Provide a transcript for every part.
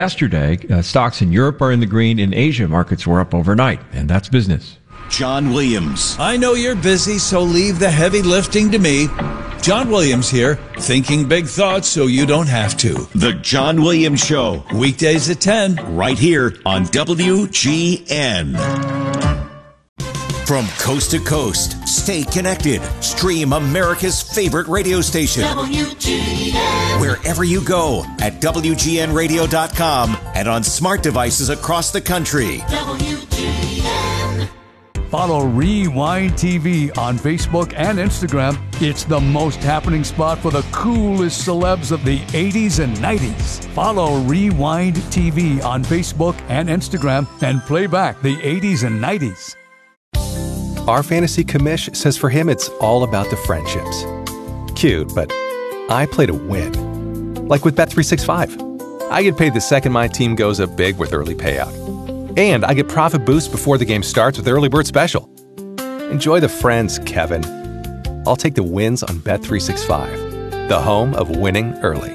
Yesterday, stocks in Europe are in the green. In Asia, markets were up overnight, and that's business. John Williams. I know you're busy, so leave the heavy lifting to me. John Williams here, thinking big thoughts so you don't have to. The John Williams Show. Weekdays at 10. Right here on WGN. From coast to coast, stay connected. Stream America's favorite radio station. WGN. Wherever you go at WGNradio.com and on smart devices across the country. WGN. Follow Rewind TV on Facebook and Instagram. It's the most happening spot for the coolest celebs of the 80s and 90s. Follow Rewind TV on Facebook and Instagram and play back the 80s and 90s. Our fantasy commish says for him it's all about the friendships. Cute, but I play to win. Like with Bet365. I get paid the second my team goes up big with early payout. And I get profit boosts before the game starts with Early Bird Special. Enjoy the friends, Kevin. I'll take the wins on Bet365, the home of winning early.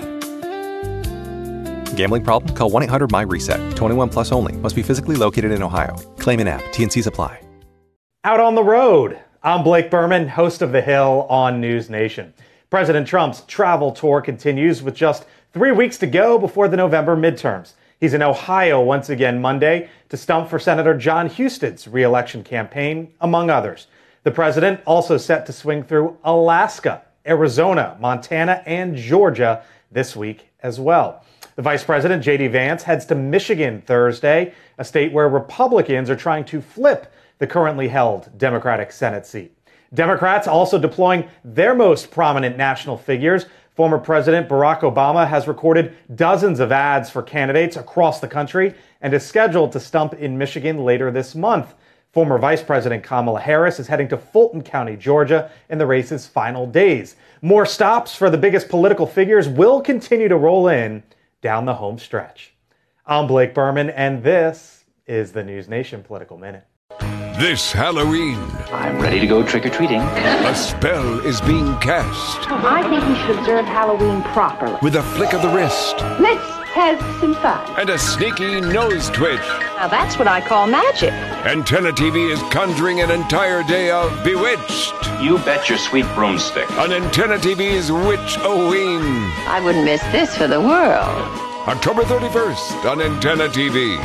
Gambling problem? Call 1-800-MY-RESET. 21 plus only. Must be physically located in Ohio. Claim an app. T&Cs apply. Out on the road. I'm Blake Berman, host of The Hill on News Nation. President Trump's travel tour continues with just 3 weeks to go before the November midterms. He's in Ohio once again Monday to stump for Senator John Huston's re-election campaign, among others. The president also set to swing through Alaska, Arizona, Montana, and Georgia this week as well. The Vice President, J.D. Vance, heads to Michigan Thursday, a state where Republicans are trying to flip the currently held Democratic Senate seat. Democrats also deploying their most prominent national figures. Former President Barack Obama has recorded dozens of ads for candidates across the country and is scheduled to stump in Michigan later this month. Former Vice President Kamala Harris is heading to Fulton County, Georgia, in the race's final days. More stops for the biggest political figures will continue to roll in down the home stretch. I'm Blake Berman, and this is the News Nation Political Minute. This Halloween, I'm ready to go trick-or-treating. A spell is being cast. I think we should observe Halloween properly. With a flick of the wrist. Let's have some fun. And a sneaky nose twitch. Now that's what I call magic. Antenna TV is conjuring an entire day of Bewitched. You bet your sweet broomstick. On Antenna TV's Witch-O-Ween. I wouldn't miss this for the world. October 31st on Antenna TV.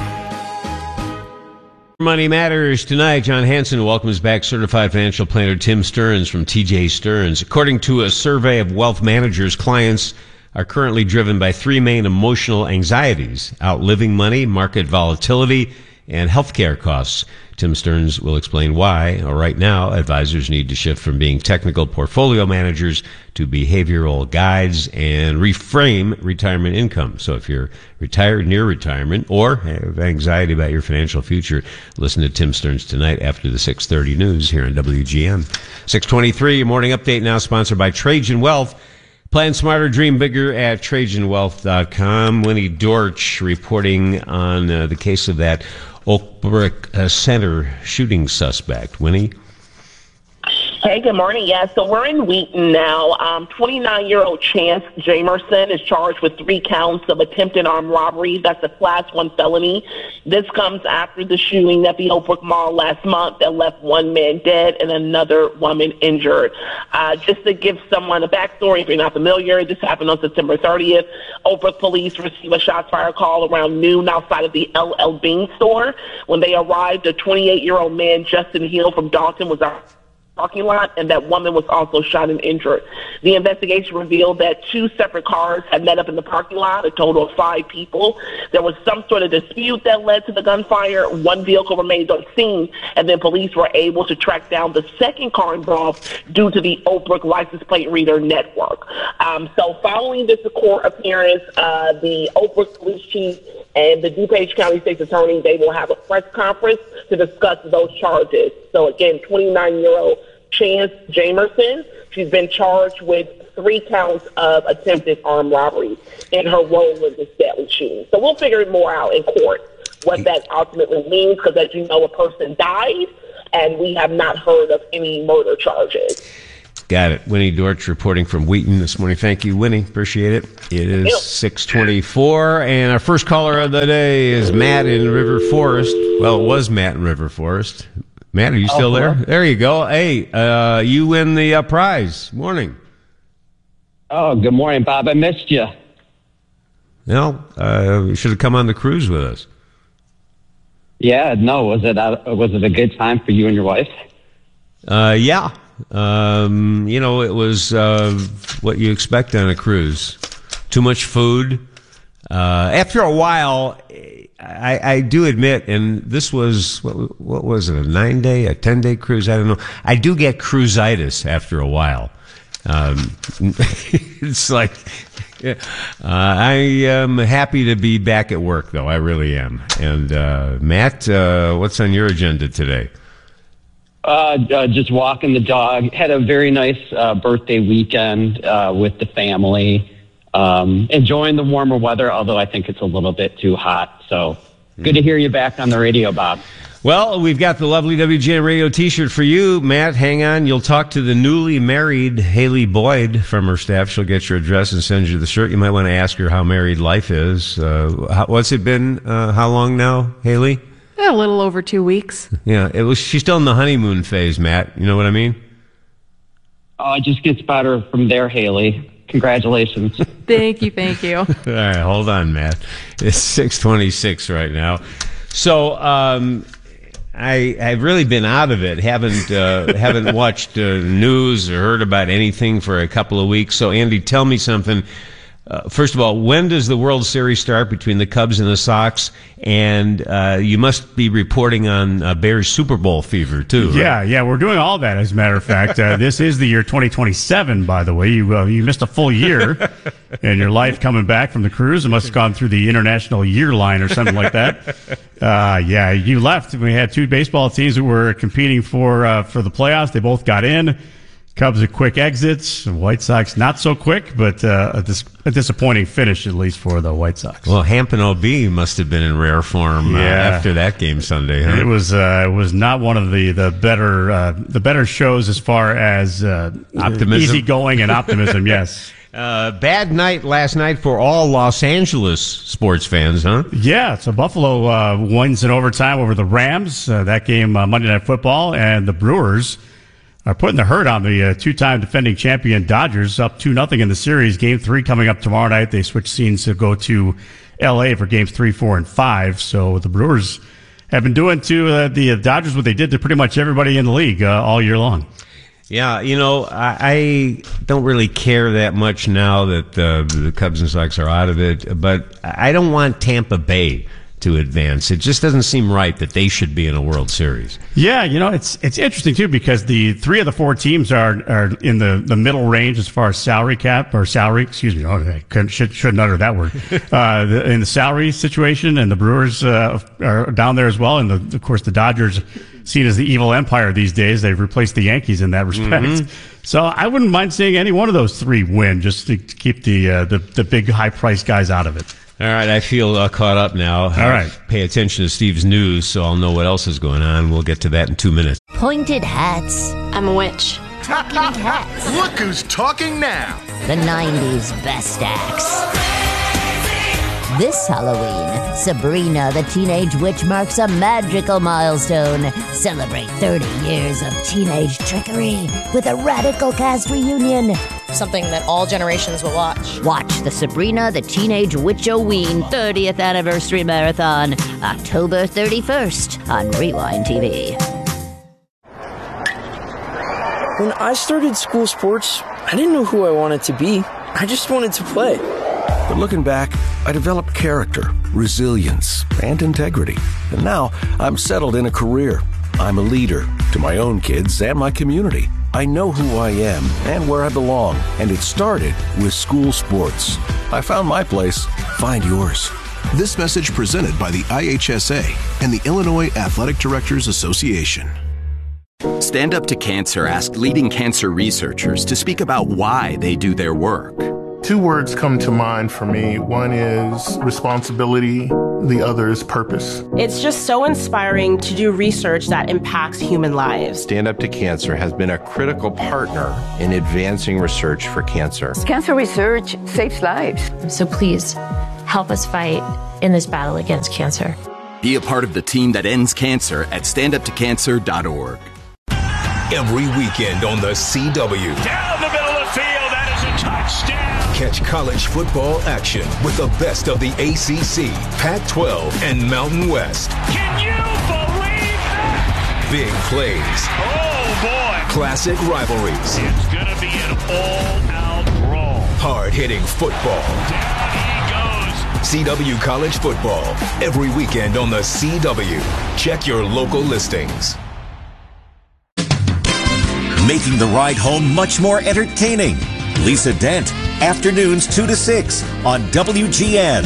Money Matters tonight. John Hanson welcomes back certified financial planner Tim Stearns from TJ Stearns. According to a survey of wealth managers, clients are currently driven by three main emotional anxieties: outliving money, market volatility, and healthcare costs. Tim Stearns will explain why. Right now, advisors need to shift from being technical portfolio managers to behavioral guides and reframe retirement income. So if you're retired, near retirement, or have anxiety about your financial future, listen to Tim Stearns tonight after the 6:30 news here on WGN. 6:23, morning update now sponsored by Trajan Wealth. Plan smarter, dream bigger at TrajanWealth.com. Winnie Dortch reporting on the case of that Oakbrook Center shooting suspect. Winnie? Hey, good morning. Yeah, so we're in Wheaton now. 29-year-old Chance Jamerson is charged with 3 counts of attempted armed robbery. That's a Class 1 felony. This comes after the shooting at the Oakbrook Mall last month that left one man dead and another woman injured. Just to give someone a backstory, if you're not familiar, this happened on September 30th. Oakbrook police received a shots fired call around noon outside of the LL Bean store. When they arrived, a 28-year-old man, Justin Hill from Dalton, was out parking lot, and that woman was also shot and injured. The investigation revealed that 2 separate cars had met up in the parking lot, a total of 5 people. There was some sort of dispute that led to the gunfire. 1 vehicle remained on scene, and then police were able to track down the second car involved due to the Oakbrook license plate reader network. So following this court appearance, the Oakbrook police chief and the DuPage County State's attorney, they will have a press conference to discuss those charges. So again, 29-year-old Chance Jamerson, she's been charged with 3 counts of attempted armed robbery in her role in this deadly shooting. So we'll figure more out in court what that ultimately means, because as you know, a person died, and we have not heard of any murder charges. Got it. Winnie Dortch reporting from Wheaton this morning. Thank you, Winnie. Appreciate it. It is 6:24, and our first caller of the day is Matt in River Forest. Well, it was Matt in River Forest. Matt, are you still there? There you go. Hey, you win the prize. Morning. Oh, good morning, Bob. I missed you. Well, you should have come on the cruise with us. Yeah, no. Was it a good time for you and your wife? Yeah. It was what you expect on a cruise. Too much food. After a while, I do admit, and this was, what was it, a 9-day, a 10-day cruise? I don't know. I do get cruisitis after a while. It's like, I am happy to be back at work, though. I really am. And Matt, what's on your agenda today? Just walking the dog. Had a very nice birthday weekend with the family. Enjoying the warmer weather, although I think it's a little bit too hot. So good to hear you back on the radio, Bob. Well, we've got the lovely WGN Radio T-shirt for you, Matt. Hang on. You'll talk to the newly married Haley Boyd from her staff. She'll get your address and send you the shirt. You might want to ask her how married life is. What's it been? How long now, Haley? A little over 2 weeks. Yeah, she's still in the honeymoon phase, Matt. You know what I mean? Oh, it just gets better from there, Haley. Congratulations. Thank you. All right, hold on, Matt. It's 6:26 right now. So, I've really been out of it. Haven't watched news or heard about anything for a couple of weeks. So, Andy, tell me something. First of all, when does the World Series start between the Cubs and the Sox? And you must be reporting on Bears Super Bowl fever, too. Right? Yeah, we're doing all that, as a matter of fact. This is the year 2027, by the way. You missed a full year in your life coming back from the cruise. It must have gone through the international year line or something like that. You left. We had two baseball teams that were competing for the playoffs. They both got in. Cubs a quick exit, White Sox not so quick, but a disappointing finish, at least for the White Sox. Well, Hampton OB must have been in rare form after that game Sunday. Huh? It was not one of the better shows as far as optimism, easygoing and optimism. Yes. Bad night last night for all Los Angeles sports fans, huh? Yeah, so Buffalo wins in overtime over the Rams. That game, Monday Night Football, and the Brewers are putting the hurt on the two-time defending champion Dodgers, up 2-0 in the series. Game 3 coming up tomorrow night. They switch scenes to go to L.A. for games 3, 4, and 5. So the Brewers have been doing to the Dodgers what they did to pretty much everybody in the league all year long. Yeah, I don't really care that much now that the Cubs and Sox are out of it, but I don't want Tampa Bay to advance. It just doesn't seem right that they should be in a World Series. Yeah, it's interesting too, because the 3 of the 4 teams are in the middle range as far as salary cap or salary. Excuse me, I shouldn't utter that word. In the salary situation, and the Brewers are down there as well, and of course the Dodgers, seen as the evil empire these days, they've replaced the Yankees in that respect. Mm-hmm. So I wouldn't mind seeing any one of those 3 win, just to keep the big high priced guys out of it. All right, I feel caught up now. All right. Pay attention to Steve's news, so I'll know what else is going on. We'll get to that in 2 minutes. Pointed hats. I'm a witch. Talking hats. Look who's talking now. The 90s best acts. This Halloween, Sabrina the Teenage Witch marks a magical milestone. Celebrate 30 years of teenage trickery with a radical cast reunion. Something that all generations will watch. Watch the Sabrina the Teenage Witch-O-Ween 30th Anniversary Marathon, October 31st on Rewind TV. When I started school sports, I didn't know who I wanted to be. I just wanted to play. But looking back, I developed character, resilience, and integrity. And now I'm settled in a career. I'm a leader to my own kids and my community. I know who I am and where I belong, and it started with school sports. I found my place. Find yours. This message presented by the IHSA and the Illinois Athletic Directors Association. Stand Up to Cancer asked leading cancer researchers to speak about why they do their work. 2 words come to mind for me. One is responsibility, the other's purpose. It's just so inspiring to do research that impacts human lives. Stand Up to Cancer has been a critical partner in advancing research for cancer. Cancer research saves lives. So please, help us fight in this battle against cancer. Be a part of the team that ends cancer at standuptocancer.org. Every weekend on the CW. Down the middle of the field, that is a touchdown. Catch college football action with the best of the ACC, Pac-12, and Mountain West. Can you believe that? Big plays. Oh, boy. Classic rivalries. It's going to be an all-out brawl. Hard-hitting football. Down he goes. CW College Football. Every weekend on the CW. Check your local listings. Making the ride home much more entertaining. Lisa Dent, afternoons 2 to 6 on WGN.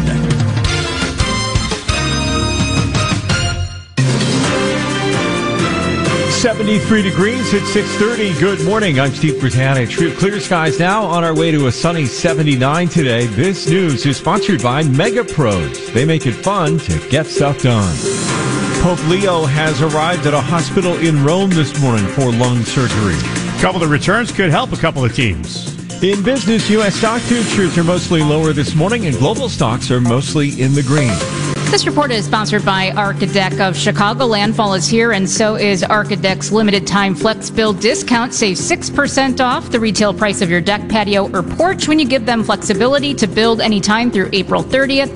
.73 degrees at 6:30. Good morning. I'm Steve Britannic. Clear skies now, on our way to a sunny 79 today. This news is sponsored by Mega Pros. They make it fun to get stuff done. Pope Leo has arrived at a hospital in Rome this morning for lung surgery. A couple of returns could help a couple of teams. In business, U.S. stock futures are mostly lower this morning, and global stocks are mostly in the green. This report is sponsored by Architect of Chicago. Landfall is here, and so is Architect's limited time flex build discount. Save 6% off the retail price of your deck, patio, or porch when you give them flexibility to build anytime through April 30th.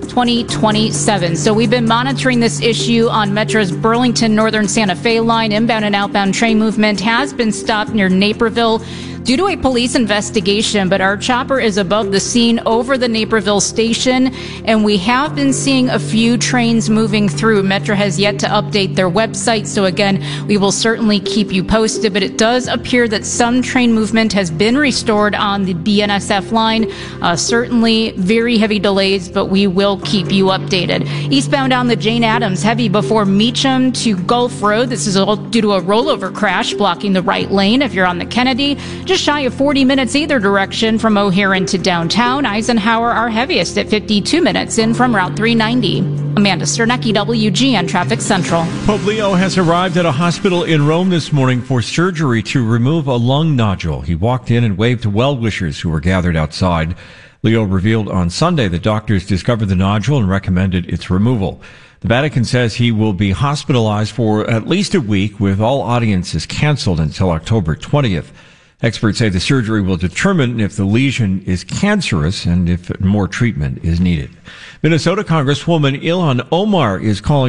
2027. So we've been monitoring this issue on Metro's Burlington Northern Santa Fe line. Inbound and outbound train movement has been stopped near Naperville due to a police investigation, but our chopper is above the scene over the Naperville station, and we have been seeing a few trains moving through. Metro has yet to update their website, so again, we will certainly keep you posted, but it does appear that some train movement has been restored on the BNSF line. Certainly very heavy delays, but we will keep you updated. Eastbound on the Jane Addams, heavy before Meacham to Gulf Road. This is all due to a rollover crash blocking the right lane. If you're on the Kennedy, just shy of 40 minutes either direction from O'Hare to downtown. Eisenhower, our heaviest at 52 minutes in from Route 390. Amanda Sternecki, WGN Traffic Central. Pope Leo has arrived at a hospital in Rome this morning for surgery to remove a lung nodule. He walked in and waved to well-wishers who were gathered outside. Leo revealed on Sunday that doctors discovered the nodule and recommended its removal. The Vatican says he will be hospitalized for at least a week, with all audiences canceled until October 20th. Experts say the surgery will determine if the lesion is cancerous and if more treatment is needed. Minnesota Congresswoman Ilhan Omar is calling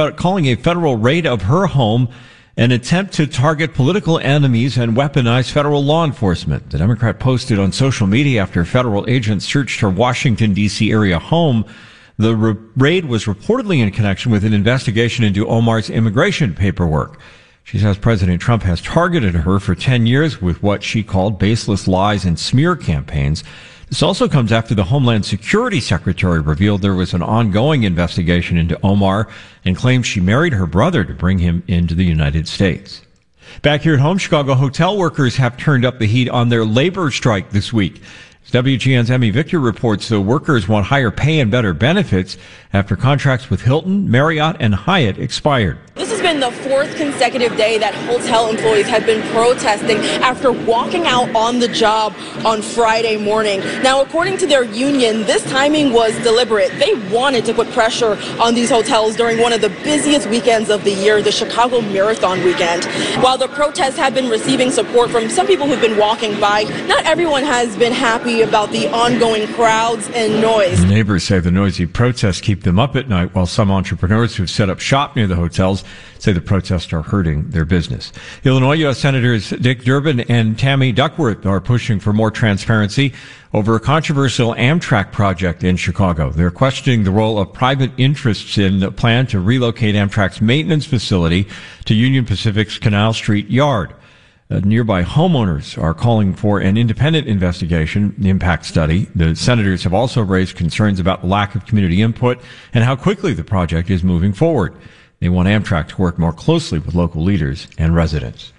a federal raid of her home an attempt to target political enemies and weaponize federal law enforcement. The Democrat posted on social media after federal agents searched her Washington, D.C. area home. The raid was reportedly in connection with an investigation into Omar's immigration paperwork. She says President Trump has targeted her for 10 years with what she called baseless lies and smear campaigns. This also comes after the Homeland Security Secretary revealed there was an ongoing investigation into Omar and claimed she married her brother to bring him into the United States. Back here at home, Chicago hotel workers have turned up the heat on their labor strike this week. As WGN's Emmy Victor reports, the workers want higher pay and better benefits after contracts with Hilton, Marriott, and Hyatt expired. This has been the fourth consecutive day that hotel employees have been protesting after walking out on the job on Friday morning. Now, according to their union, this timing was deliberate. They wanted to put pressure on these hotels during one of the busiest weekends of the year, the Chicago Marathon weekend. While the protests have been receiving support from some people who've been walking by, not everyone has been happy about the ongoing crowds and noise. Neighbors say the noisy protests keep them up at night, while some entrepreneurs who've set up shop near the hotels say the protests are hurting their business. Illinois U.S. Senators Dick Durbin and Tammy Duckworth are pushing for more transparency over a controversial Amtrak project in Chicago. They're questioning the role of private interests in the plan to relocate Amtrak's maintenance facility to Union Pacific's Canal Street yard. Nearby homeowners are calling for an independent investigation, impact study. The senators have also raised concerns about the lack of community input and how quickly the project is moving forward. They want Amtrak to work more closely with local leaders and residents.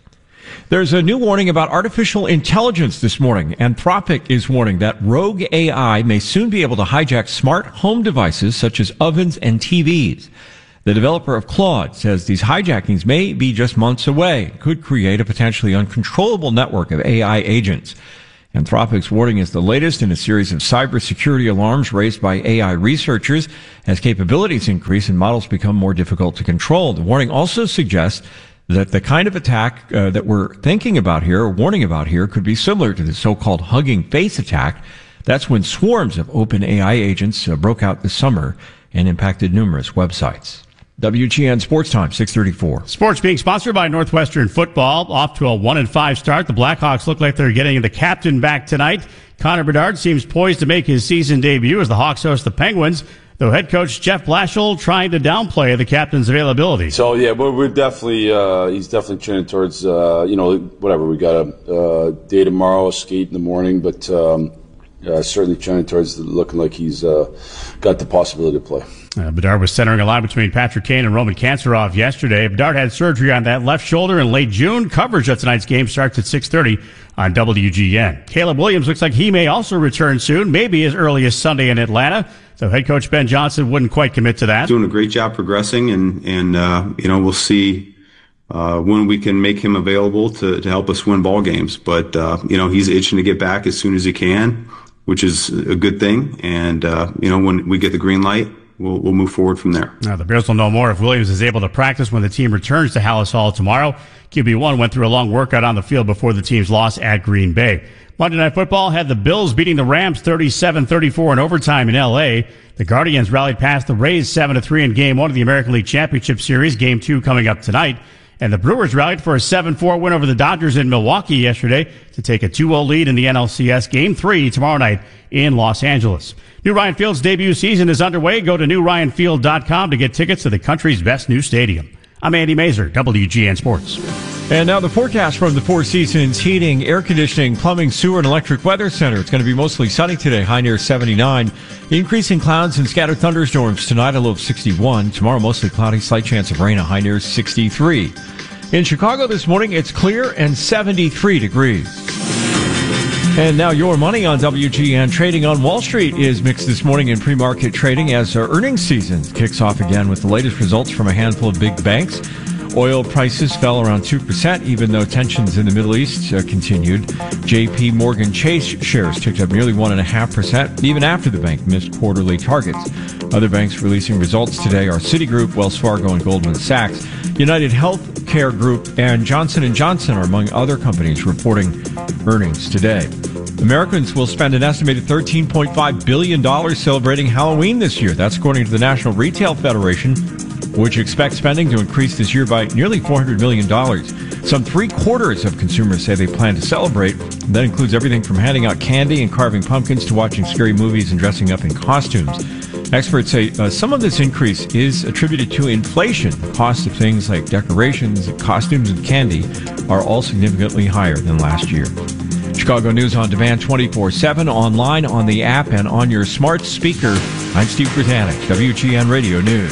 There's a new warning about artificial intelligence this morning. Anthropic is warning that rogue AI may soon be able to hijack smart home devices such as ovens and TVs. The developer of Claude says these hijackings may be just months away, could create a potentially uncontrollable network of AI agents. Anthropic's warning is the latest in a series of cybersecurity alarms raised by AI researchers as capabilities increase and models become more difficult to control. The warning also suggests that the kind of attack that we're thinking about here, or warning about here, could be similar to the so-called Hugging Face attack. That's when swarms of open AI agents broke out this summer and impacted numerous websites. WGN Sports Time, 6:34. Sports being sponsored by Northwestern Football. Off to a 1-5 start. The Blackhawks look like they're getting the captain back tonight. Connor Bedard seems poised to make his season debut as the Hawks host the Penguins, though head coach Jeff Blashill trying to downplay the captain's availability. So, yeah, we're definitely, he's definitely trending towards, whatever. We got a day tomorrow, a skate in the morning, but certainly trending towards looking like he's got the possibility to play. Bedard was centering a line between Patrick Kane and Roman Kanserov yesterday. Bedard had surgery on that left shoulder in late June. Coverage of tonight's game starts at 6:30 on WGN. Caleb Williams looks like he may also return soon, maybe as early as Sunday in Atlanta. So head coach Ben Johnson wouldn't quite commit to that. Doing a great job progressing, and we'll see when we can make him available to help us win ball games. But he's itching to get back as soon as he can, which is a good thing. And when we get the green light, we'll move forward from there. Now, the Bears will know more if Williams is able to practice when the team returns to Hallis Hall tomorrow. QB1 went through a long workout on the field before the team's loss at Green Bay. Monday Night Football had the Bills beating the Rams 37-34 in overtime in L.A. The Guardians rallied past the Rays 7-3 in Game 1 of the American League Championship Series. Game 2 coming up tonight. And the Brewers rallied for a 7-4 win over the Dodgers in Milwaukee yesterday to take a 2-0 lead in the NLCS. Game 3 tomorrow night in Los Angeles. New Ryan Field's debut season is underway. Go to newryanfield.com to get tickets to the country's best new stadium. I'm Andy Mazer, WGN Sports. And now the forecast from the Four Seasons Heating, Air Conditioning, Plumbing, Sewer, and Electric Weather Center. It's going to be mostly sunny today, high near 79. Increasing clouds and scattered thunderstorms tonight, a low of 61. Tomorrow, mostly cloudy, slight chance of rain, a high near 63. In Chicago this morning, it's clear and 73 degrees. And now your money on WGN. Trading on Wall Street is mixed this morning in pre-market trading as our earnings season kicks off again with the latest results from a handful of big banks. Oil prices fell around 2%, even though tensions in the Middle East continued. J.P. Morgan Chase shares ticked up nearly 1.5%, even after the bank missed quarterly targets. Other banks releasing results today are Citigroup, Wells Fargo, and Goldman Sachs. United Healthcare Group and Johnson & Johnson are among other companies reporting earnings today. Americans will spend an estimated $13.5 billion celebrating Halloween this year. That's according to the National Retail Federation, which expects spending to increase this year by nearly $400 million. Some 3/4 of consumers say they plan to celebrate. That includes everything from handing out candy and carving pumpkins to watching scary movies and dressing up in costumes. Experts say some of this increase is attributed to inflation. The cost of things like decorations, costumes, and candy are all significantly higher than last year. Chicago News on Demand 24/7, online, on the app, and on your smart speaker. I'm Steve Britannic, WGN Radio News.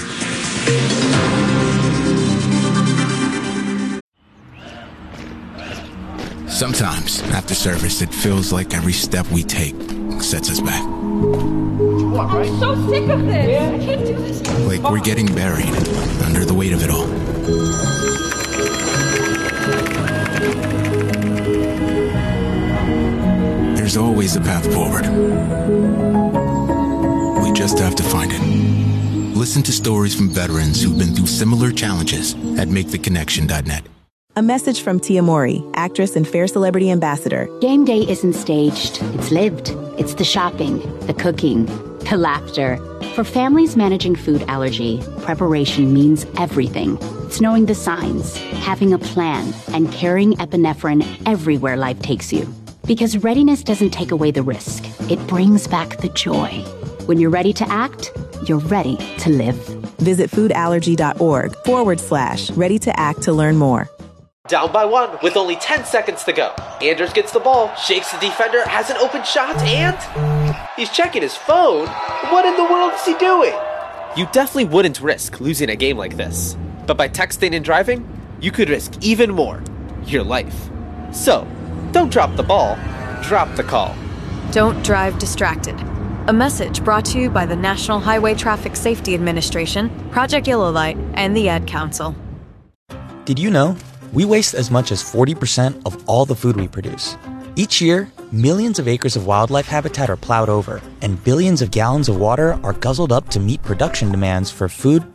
Sometimes, after service, it feels like every step we take sets us back. I'm so sick of this. I can't do this. Like we're getting buried under the weight of it all. There's always a path forward. We just have to find it. Listen to stories from veterans who've been through similar challenges at MakeTheConnection.net. A message from Tia Mori, actress and Fair Celebrity Ambassador. Game day isn't staged, it's lived. It's the shopping, the cooking, the laughter. For families managing food allergy, preparation means everything. It's knowing the signs, having a plan, and carrying epinephrine everywhere life takes you. Because readiness doesn't take away the risk, it brings back the joy. When you're ready to act, you're ready to live. Visit foodallergy.org/ready to act to learn more. Down by 1 with only 10 seconds to go. Anders gets the ball, shakes the defender, has an open shot, and he's checking his phone. What in the world is he doing? You definitely wouldn't risk losing a game like this. But by texting and driving, you could risk even more. Your life. So, don't drop the ball, drop the call. Don't drive distracted. A message brought to you by the National Highway Traffic Safety Administration, Project Yellow Light, and the Ad Council. Did you know we waste as much as 40% of all the food we produce? Each year, millions of acres of wildlife habitat are plowed over, and billions of gallons of water are guzzled up to meet production demands for food